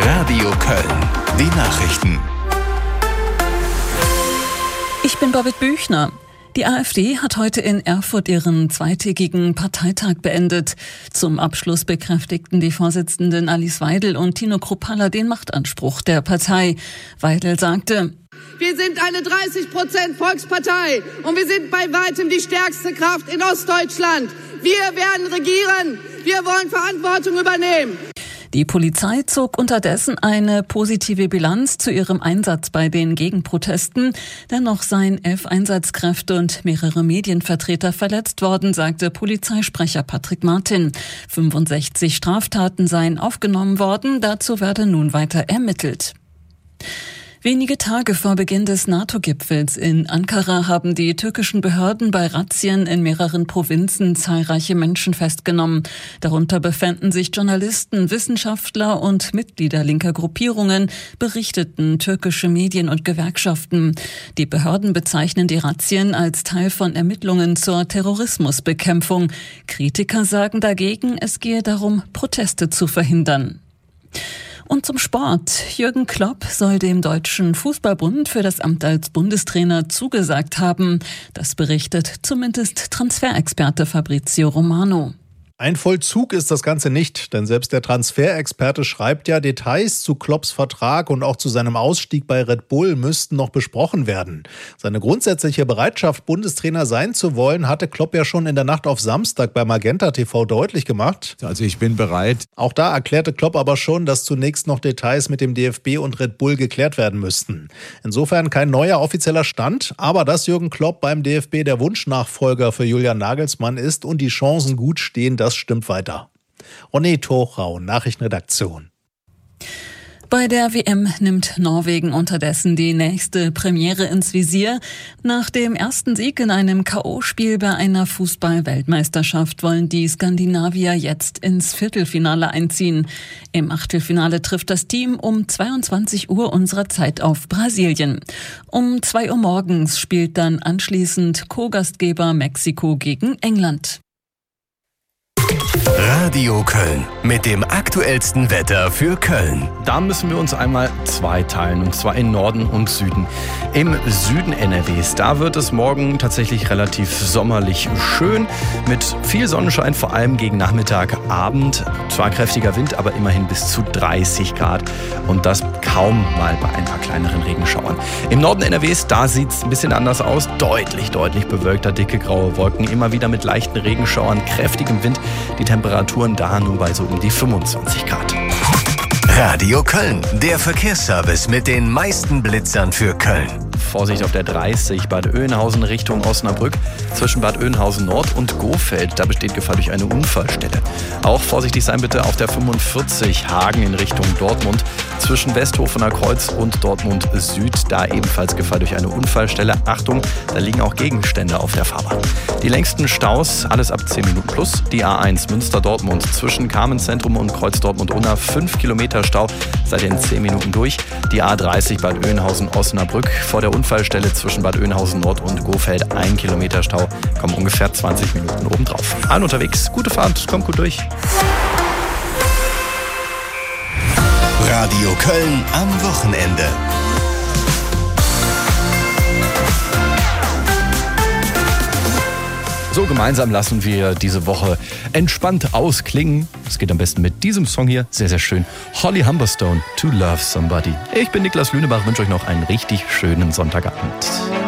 Radio Köln. Die Nachrichten. Ich bin Babette Büchner. Die AfD hat heute in Erfurt ihren zweitägigen Parteitag beendet. Zum Abschluss bekräftigten die Vorsitzenden Alice Weidel und Tino Kruppalla den Machtanspruch der Partei. Weidel sagte: Wir sind eine 30% Volkspartei und wir sind bei weitem die stärkste Kraft in Ostdeutschland. Wir werden regieren. Wir wollen Verantwortung übernehmen. Die Polizei zog unterdessen eine positive Bilanz zu ihrem Einsatz bei den Gegenprotesten. Dennoch seien 11 Einsatzkräfte und mehrere Medienvertreter verletzt worden, sagte Polizeisprecher Patrick Martin. 65 Straftaten seien aufgenommen worden. Dazu werde nun weiter ermittelt. Wenige Tage vor Beginn des NATO-Gipfels in Ankara haben die türkischen Behörden bei Razzien in mehreren Provinzen zahlreiche Menschen festgenommen. Darunter befänden sich Journalisten, Wissenschaftler und Mitglieder linker Gruppierungen, berichteten türkische Medien und Gewerkschaften. Die Behörden bezeichnen die Razzien als Teil von Ermittlungen zur Terrorismusbekämpfung. Kritiker sagen dagegen, es gehe darum, Proteste zu verhindern. Und zum Sport. Jürgen Klopp soll dem Deutschen Fußballbund für das Amt als Bundestrainer zugesagt haben. Das berichtet zumindest Transferexperte Fabrizio Romano. Ein Vollzug ist das Ganze nicht, denn selbst der Transferexperte schreibt ja, Details zu Klopps Vertrag und auch zu seinem Ausstieg bei Red Bull müssten noch besprochen werden. Seine grundsätzliche Bereitschaft, Bundestrainer sein zu wollen, hatte Klopp ja schon in der Nacht auf Samstag bei Magenta TV deutlich gemacht. Also ich bin bereit. Auch da erklärte Klopp aber schon, dass zunächst noch Details mit dem DFB und Red Bull geklärt werden müssten. Insofern kein neuer offizieller Stand, aber dass Jürgen Klopp beim DFB der Wunschnachfolger für Julian Nagelsmann ist und die Chancen gut stehen, das stimmt weiter. René Torau, Nachrichtenredaktion. Bei der WM nimmt Norwegen unterdessen die nächste Premiere ins Visier. Nach dem ersten Sieg in einem K.O.-Spiel bei einer Fußball-Weltmeisterschaft wollen die Skandinavier jetzt ins Viertelfinale einziehen. Im Achtelfinale trifft das Team um 22 Uhr unserer Zeit auf Brasilien. Um 2 Uhr morgens spielt dann anschließend Co-Gastgeber Mexiko gegen England. Radio Köln mit dem aktuellsten Wetter für Köln. Da müssen wir uns einmal zweiteilen, und zwar in Norden und Süden. Im Süden NRWs, da wird es morgen tatsächlich relativ sommerlich schön, mit viel Sonnenschein, vor allem gegen Nachmittag, Abend. Zwar kräftiger Wind, aber immerhin bis zu 30 Grad und das kaum mal bei ein paar kleineren Regenschauern. Im Norden NRWs, da sieht es ein bisschen anders aus, deutlich bewölkter, dicke graue Wolken, immer wieder mit leichten Regenschauern, kräftigem Wind. Die Temperaturen da nur bei so um die 25 Grad. Radio Köln, der Verkehrsservice mit den meisten Blitzern für Köln. Vorsicht auf der 30 Bad Oeynhausen Richtung Osnabrück. Zwischen Bad Oeynhausen Nord und Gohfeld, da besteht Gefahr durch eine Unfallstelle. Auch vorsichtig sein bitte auf der 45 Hagen in Richtung Dortmund. Zwischen Westhofener Kreuz und Dortmund Süd, da ebenfalls Gefahr durch eine Unfallstelle. Achtung, da liegen auch Gegenstände auf der Fahrbahn. Die längsten Staus, alles ab 10 Minuten plus. Die A1 Münster-Dortmund zwischen Carmenzentrum und Kreuz Dortmund-Unna 5 Kilometer Stau, seid ihr in 10 Minuten durch. Die A30 Bad Oeynhausen-Osnabrück vor der Unfallstelle zwischen Bad Oeynhausen Nord und Gohfeld 1 Kilometer Stau, kommen ungefähr 20 Minuten obendrauf. An unterwegs, gute Fahrt, kommt gut durch. Radio Köln am Wochenende. So, gemeinsam lassen wir diese Woche entspannt ausklingen. Es geht am besten mit diesem Song hier. Sehr, sehr schön. Holly Humberstone, To Love Somebody. Ich bin Niklas Lüneberg, wünsche euch noch einen richtig schönen Sonntagabend.